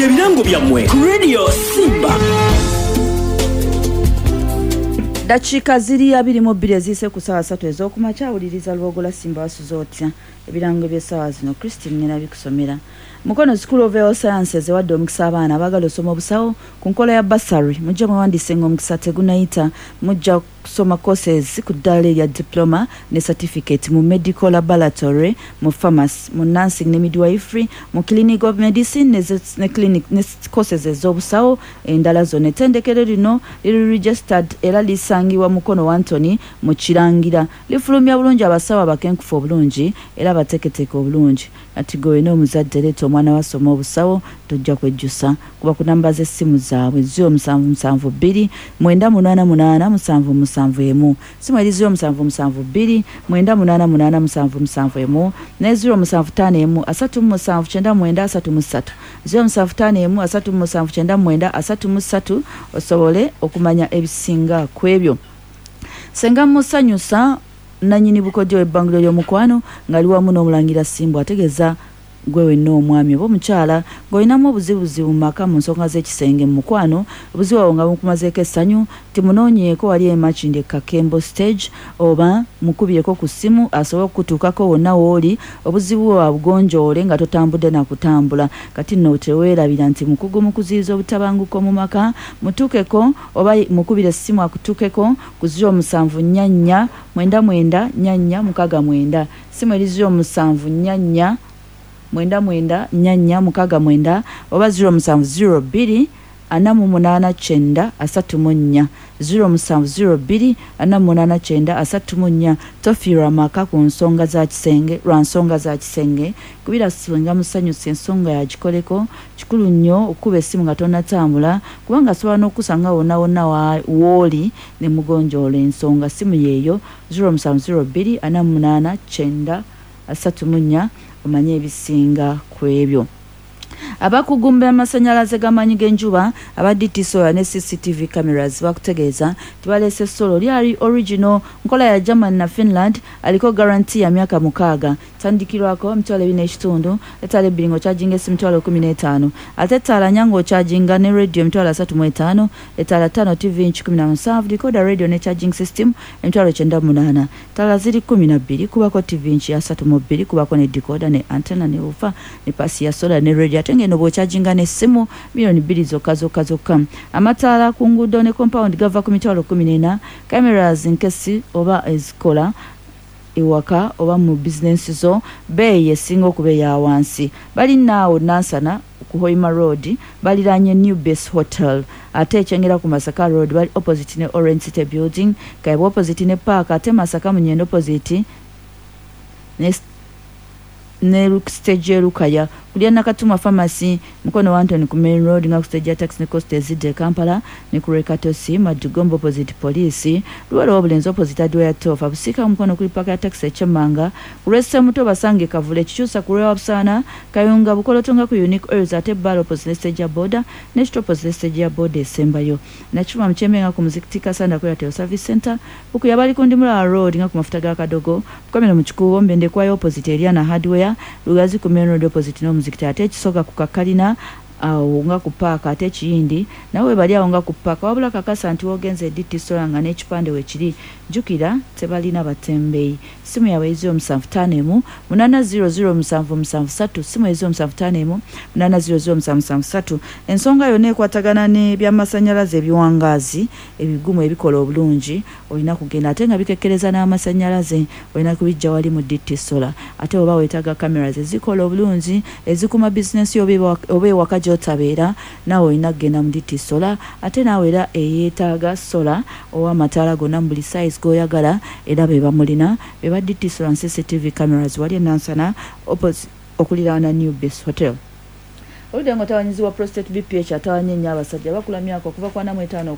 ebirango byammwe ku Radio Simba. Dakiika ziri 22 ezise ku ssaawa 3 ez'okumakya awuliriza Lwogola Simba wasuza otya ebirango by'essaawa zino Christine ngena bikusomera. Mukono School of Health Sciences ewadde omukisa abaana abagala osoma obusawo ku nkola ya bursary mujja mwewandise ng'omukisa tegunayita mujja kusoma courses ku ddala erya diploma ne certificate mu medical laboratory mu pharmacy mu nursing ne midwifery mu clinic of medicine ne clinic ne courses ez'obusawo endala zonna ettendekero lino liri registered era lisangibwa Mukono Anthony mu Kirangira lifulumya bulungi abasawo abakenkufu obulungi era bateeketeke obulungi ati gwe n'omuzadde leeta omwana wasoma obusawo tojja kwejjusa kuba ku namba z'essimu zaabwe 0772 988771 simu eri 0772 988771 ne 0751 0751 osobole okumanya ebisinga ku ebyo. Senga musanyusa nanyini bukodyo ebbangiro ly'omukwano ngali wamu n'omulangira Simba ategeza gwewe n'omwami oba omukyala ng'olinamu obuzibuzibu mu maka mu nsonga z'ekisenge mu mukwano obuzibu awo nga mukumazeeko essanyu timunoonyeeko wali emakindi Kakembo stage oba mukubyeko ku ssimu asobole okutuukako wonna w'oli obuzibu bwa bugonjoole nga totambudde na kutambula kati nno teweerabira nti mukugu mukuziyiza obutabanguko mu maka mutuukeko oba mukubire essimu akutuukeko ku 07 99 99 simu eri 07 99 oba 0702 489 34 0702 489 tofiirwa maka ku nsonga za kisenge lwa nsonga za kisenge kubira singa musanyusa ensonga ya kikoleko kikulu nnyo okuba essimu nga tonnatambula kubanga asobola n'okusanga wonna w'oli ne mugonjoola ensonga simu yeeyo 0702 489 34 omanye ebisinga ku ebyo. Abakugumba amasanyalaze gamanyi genjuba abaditi soya ne CCTV cameras bakutegeeza tibalese solo lyali original nkola ya German na Finland aliko guarantee ya miaka 6 tandikirwako mtwale 2.5 etale bilingo charging esimtwale 15 atetala nyango charginga ne radio mtwale 3.5 etala 5 TV inch 17 decoder radio ne charging system mtwale 98 tala ziri 12 kubako TV inch ya 3.2 kubako ne decoder ne antenna ne ufa ne pasi ya solar ne radio atenge no bocharginga ne simu milioni 2 zokka amataala ku nguudo ne compound gava ku mitwalo 14 cameras nkesi oba ezikola iwaka oba mu business zo bei esinga okubeera wansi bali naawo Nansana ku Hoima Road baliranye New Base Hotel ate ekyengera ku Masaka Road bali opposite ne Orange City Building kaya opposite ne Park ate Masaka Munyendo opposite ne stage Lukaya kulia nakatuma pharmacy Mukono Anthony ku Main Road nga stage ya taxi ne coast ezide Kampala ne ku Rekatosi Madugombo opposite police luwalo obulenzi opposite adwa ya tofa busika Mukono kuli paka ya taxi echemanga kuresa muto basange kavule kichusa kurewa busana kayunga bukolotonga ku Unique Oils ate balo opposite stage ya border ne stop opposite stage ya border esembayo na chuma mchemenga ku muzikitika sana ku Airtel Service Center buku yabali kundimula road nga ku mafuta ga kadogo komera mu kikubo mbende kwa opposite area na hardware lugazi ku Main Road opposite no muzikiti ate kisoga ku kakalina nga ku paaka ate kiyindi nawe bali awo nga ku paaka wabula kakasa nti wogenze DT Solar nga n'ekipande we kiri jukira tebalina batembeyi simu yawe 0751 8007773 simu 0751 8007773 ensonga yonna ekwatagana ne by'amasanyalaze ebiwangazi ebigumu ebikola obulungi olina kugenda ate nga bikekkereza n'amasanyalaze olina kubijja wali mu DT Solar ate oba weetaaga cameras ezikola obulungi ezikuma business oba ewaka gy'otabeera naawe olina kugenda mu DT Solar ate naawe era eyeetaaga solar owa amataala gonna mu buli size goyagala era be bamulina be ba DT Solar CCTV cameras wali Nansana opposite okuliraana New Base Hotel. Oludde nga tawanyiziwa prostate BPH atawanye nnyo abasajja bakula myaka okuva kwa 45